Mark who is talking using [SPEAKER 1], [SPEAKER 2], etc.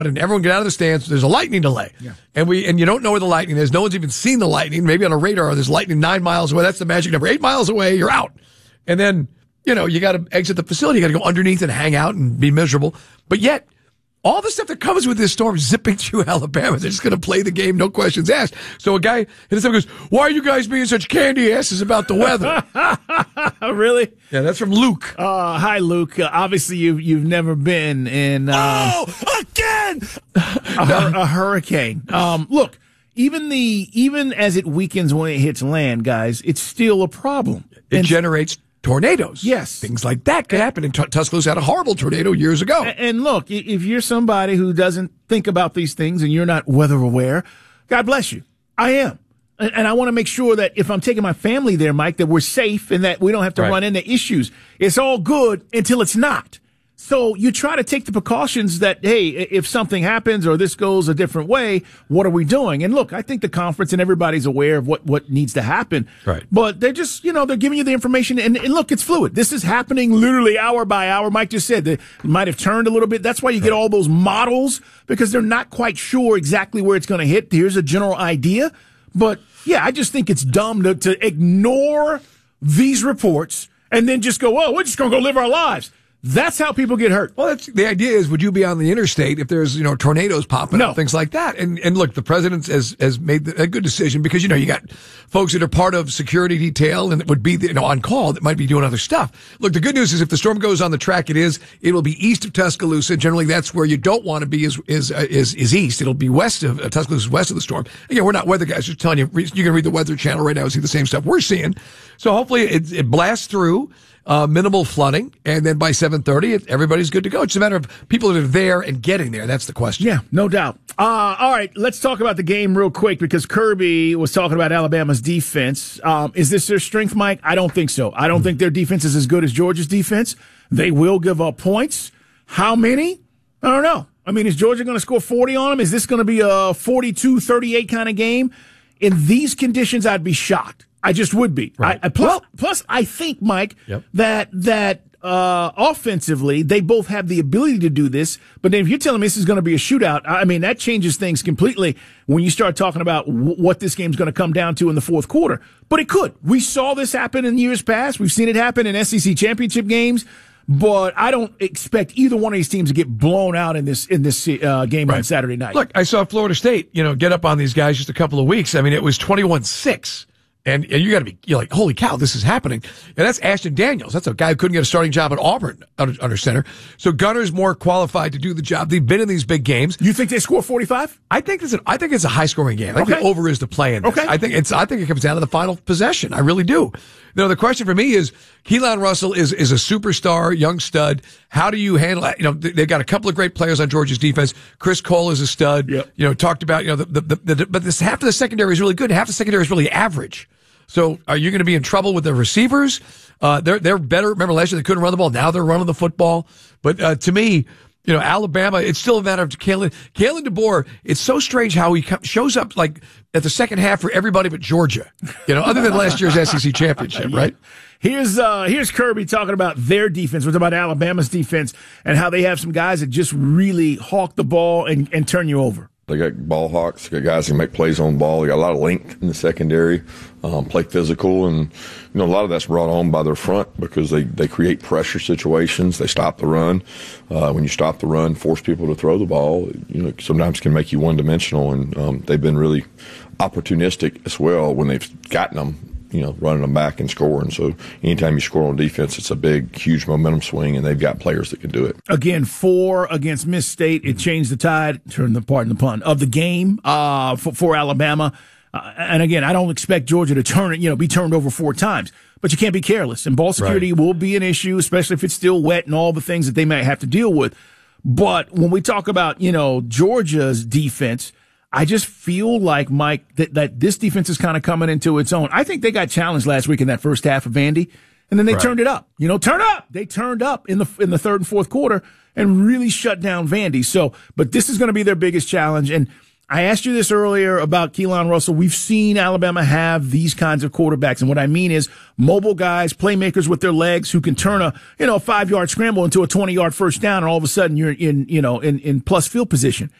[SPEAKER 1] and everyone get out of the stands. There's a lightning delay.
[SPEAKER 2] Yeah.
[SPEAKER 1] And you don't know where the lightning is. No one's even seen the lightning. Maybe on a radar, there's lightning 9 miles away. That's the magic number. 8 miles away, you're out. And then, you got to exit the facility. You got to go underneath and hang out and be miserable. But yet, all the stuff that comes with this storm zipping through Alabama, they're just going to play the game, no questions asked. So a guy hit us up and goes, why are you guys being such candy asses about the weather?
[SPEAKER 2] Really?
[SPEAKER 1] Yeah, that's from Luke.
[SPEAKER 2] Hi, Luke. Obviously, you've never been in
[SPEAKER 1] Again!
[SPEAKER 2] a hurricane. Look, even as it weakens when it hits land, guys, it's still a problem.
[SPEAKER 1] It generates tornadoes.
[SPEAKER 2] Yes.
[SPEAKER 1] Things like that could happen. And Tuscaloosa had a horrible tornado years ago.
[SPEAKER 2] And look, if you're somebody who doesn't think about these things and you're not weather aware, God bless you. I am. And I want to make sure that if I'm taking my family there, Mike, that we're safe and that we don't have to run into issues. It's all good until it's not. So you try to take the precautions that, hey, if something happens or this goes a different way, what are we doing? And look, I think the conference and everybody's aware of what needs to happen.
[SPEAKER 1] Right.
[SPEAKER 2] But they're just, they're giving you the information. And look, it's fluid. This is happening literally hour by hour. Mike just said that it might have turned a little bit. That's why you get all those models, because they're not quite sure exactly where it's going to hit. Here's a general idea. But yeah, I just think it's dumb to ignore these reports and then just go, oh, we're just going to go live our lives. That's how people get hurt.
[SPEAKER 1] Well, the idea is, would you be on the interstate if there's, tornadoes popping up, things like that? And look, the president has made a good decision because, you got folks that are part of security detail and that would be, on call that might be doing other stuff. Look, the good news is if the storm goes on the track it will be east of Tuscaloosa. Generally, that's where you don't want to be is east. It'll be west of, Tuscaloosa is west of the storm. Again, we're not weather guys, just telling you, you can read the Weather Channel right now and see the same stuff we're seeing. So hopefully it blasts through. Minimal flooding, and then by 7:30, everybody's good to go. It's a matter of people that are there and getting there. That's the question.
[SPEAKER 2] Yeah, no doubt. All right, let's talk about the game real quick because Kirby was talking about Alabama's defense. Is this their strength, Mike? I don't think so. I don't think their defense is as good as Georgia's defense. They will give up points. How many? I don't know. I mean, is Georgia going to score 40 on them? Is this going to be a 42-38 kind of game? In these conditions, I'd be shocked. I just would be.
[SPEAKER 1] Right.
[SPEAKER 2] Plus, I think, Mike, that offensively, they both have the ability to do this. But then if you're telling me this is going to be a shootout, I mean, that changes things completely when you start talking about what this game's going to come down to in the fourth quarter. But it could. We saw this happen in years past. We've seen it happen in SEC championship games. But I don't expect either one of these teams to get blown out in this game on Saturday night.
[SPEAKER 1] Look, I saw Florida State, get up on these guys just a couple of weeks. I mean, it was 21-6. And you're like, holy cow, this is happening. And that's Ashton Daniels. That's a guy who couldn't get a starting job at Auburn under center. So Gunner's more qualified to do the job. They've been in these big games.
[SPEAKER 2] You think they score 45?
[SPEAKER 1] I think it's a high scoring game. I think the over is the play in this.
[SPEAKER 2] Okay.
[SPEAKER 1] I think it comes down to the final possession. I really do. The question for me is Keelan Russell is a superstar, young stud. How do you handle that? They've got a couple of great players on Georgia's defense. Chris Cole is a stud.
[SPEAKER 2] Yep.
[SPEAKER 1] Talked about, but this half of the secondary is really good. Half the secondary is really average. So are you going to be in trouble with the receivers? They're better. Remember last year they couldn't run the ball. Now they're running the football. But to me, Alabama, it's still a matter of Kalen DeBoer. It's so strange how he shows up like at the second half for everybody but Georgia. Other than last year's SEC championship, right?
[SPEAKER 2] Here's Kirby talking about their defense. We're talking about Alabama's defense and how they have some guys that just really hawk the ball and turn you over.
[SPEAKER 3] They got ball hawks, they got guys who make plays on the ball. They got a lot of length in the secondary, play physical, and a lot of that's brought on by their front because they create pressure situations. They stop the run. When you stop the run, force people to throw the ball, sometimes can make you one-dimensional, and they've been really opportunistic as well when they've gotten them. Running them back and scoring. So anytime you score on defense, it's a big, huge momentum swing, and they've got players that can do it.
[SPEAKER 2] Again, 4 against Miss State. It changed the tide, pardon the pun, of the game for Alabama. And again, I don't expect Georgia to be turned over 4 times. But you can't be careless. And ball security will be an issue, especially if it's still wet and all the things that they might have to deal with. But when we talk about, Georgia's defense, I just feel like, Mike, that this defense is kind of coming into its own. I think they got challenged last week in that first half of Vandy, and then they turned it up. Turn up. They turned up in the third and fourth quarter and really shut down Vandy. So, but this is going to be their biggest challenge. And I asked you this earlier about Keelan Russell. We've seen Alabama have these kinds of quarterbacks. And what I mean is mobile guys, playmakers with their legs who can turn a 5-yard scramble into a 20-yard first down. And all of a sudden you're in plus field position.